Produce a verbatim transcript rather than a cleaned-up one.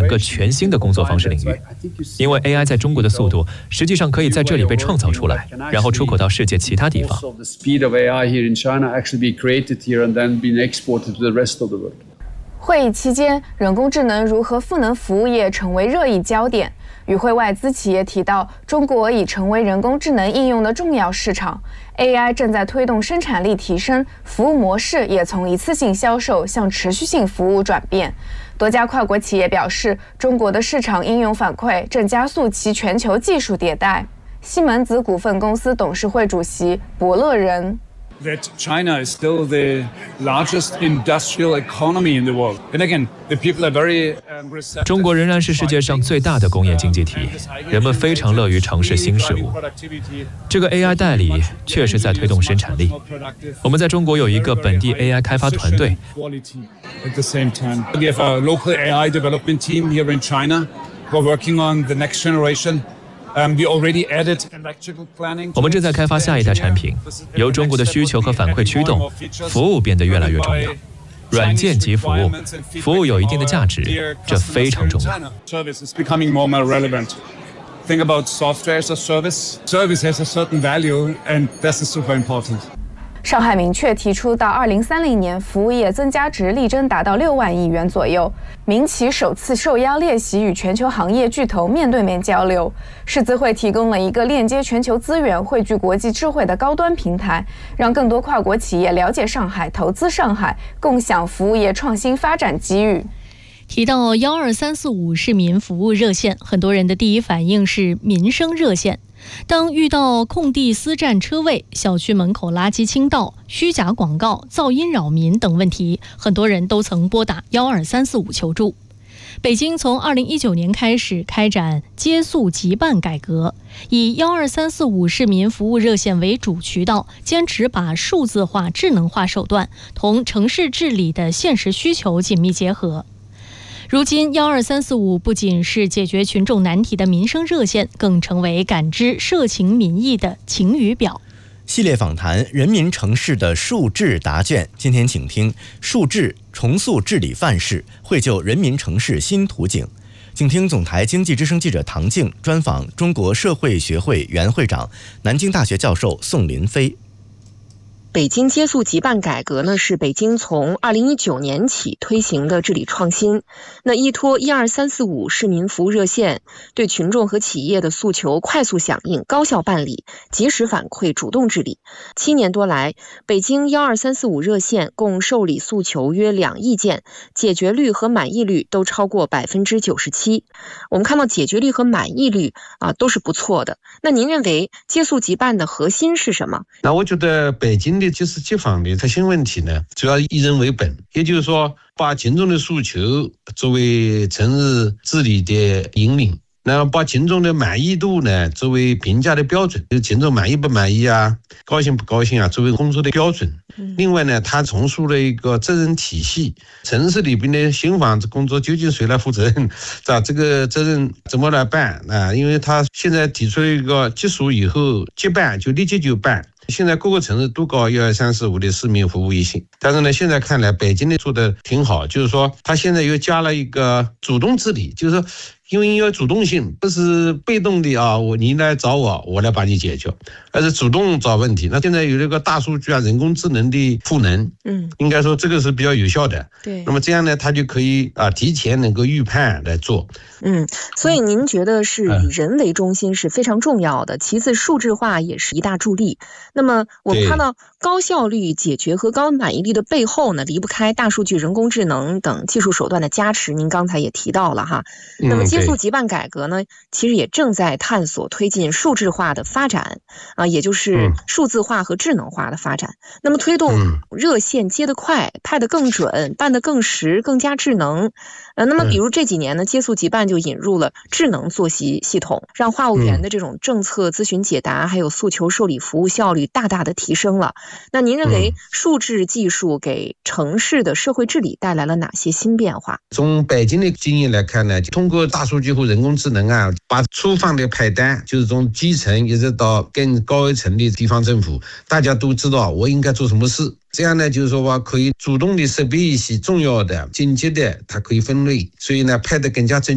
个全新的工作方式领域。因为 A I 在中国的速度实际上可以在这里被创造出来，然后出口到世界其他地方。 会议期间，人工智能如何赋能服务业成为热议焦点。与会外资企业提到，中国已成为人工智能应用的重要市场 ，A I 正在推动生产力提升，服务模式也从一次性销售向持续性服务转变。多家跨国企业表示，中国的市场应用反馈正加速其全球技术迭代。西门子股份公司董事会主席伯乐人。 That China is still the largest industrial economy in the world. And again, the people are very receptive. 中国仍然是世界上最大的工业经济体，人们非常乐于尝试新事物。这个 A I 代理确实在推动生产力。我们在中国有一个本地 A I 开发团队。 At the same time, we have a local A I development team here in China. We're working on the next generation. 我们正在开发下一代产品，由中国的需求和反馈驱动，服务变得越来越重要。软件及服务，服务有一定的价值，这非常重要。 Think about software as a service. Service has a certain value, and this is super important. 上海明确提出，到二零三零年，服务业增加值力争达到六万亿元左右。民企首次受邀列席与全球行业巨头面对面交流，世资会提供了一个链接全球资源、汇聚国际智慧的高端平台，让更多跨国企业了解上海、投资上海，共享服务业创新发展机遇。 提到一二三四五市民服务热线，很多人的第一反应是民生热线。当遇到空地私占车位、小区门口垃圾倾倒、虚假广告、噪音扰民等问题，很多人都曾拨打一二三四五求助。北京从二零一九年开始开展接诉即办改革，以一二三四五市民服务热线为主渠道，坚持把数字化、智能化手段同城市治理的现实需求紧密结合。如今一二三四五不仅是解决群众难题的民生热线，更成为感知社情民意的晴雨表。 系列访谈人民城市的数治答卷，今天请听数治重塑治理范式，绘就人民城市新图景。请听总台经济之声记者唐静专访中国社会学会原会长、南京大学教授宋林飞。 北京接诉即办改革呢，是北京从二零一九年起推行的治理创新。那依托一二三四五市民服务热线，对群众和企业的诉求快速响应、高效办理、及时反馈、主动治理。七年多来，北京一二三四五热线共受理诉求约两亿件，解决率和满意率都超过百分之九十七。我们看到解决率和满意率啊都是不错的。那您认为接诉即办的核心是什么？ 那我觉得北京的就是机房的核心问题呢，主要以人为本，也就是说，把群众的诉求作为城市治理的引领，然后把群众的满意度呢作为评价的标准，就是群众满意不满意啊，高兴不高兴啊，作为工作的标准。另外呢，他重塑了一个责任体系，城市里边的新房子工作究竟谁来负责任？这这个责任怎么来办啊？因为他现在提出了一个接属以后即办，就立即就办。现在各个城市都搞一二三四五的市民服务一线，但是呢，现在看来北京的做的挺好，就是说他现在又加了一个主动治理，就是说因为要主动性，不是被动的啊，我你来找我，我来把你解决，而是主动找问题。那现在有这个大数据啊、人工智能的赋能，嗯，应该说这个是比较有效的。对，那么这样呢，他就可以啊提前能够预判来做。 嗯，所以您觉得是以人为中心是非常重要的，其次数字化也是一大助力。那么我们看到高效率解决和高满意率的背后呢，离不开大数据、人工智能等技术手段的加持。您刚才也提到了哈，那么接诉即办改革呢，其实也正在探索推进数字化的发展啊，也就是数字化和智能化的发展。那么推动热线接得快、派得更准、办得更实、更加智能。呃，那么比如这几年呢，接诉即办就引入了智能作息系统，让话务员的这种政策咨询解答还有诉求受理服务效率大大的提升了。那您认为数字技术给城市的社会治理带来了哪些新变化？ 从北京的经验来看呢，通过大数据和人工智能啊，把厨房的派单，就是从基层一直到更高一层的地方政府，大家都知道我应该做什么事。这样呢，就是说吧，可以主动的识别一些重要的、紧急的，它可以分类，所以呢，派得更加准。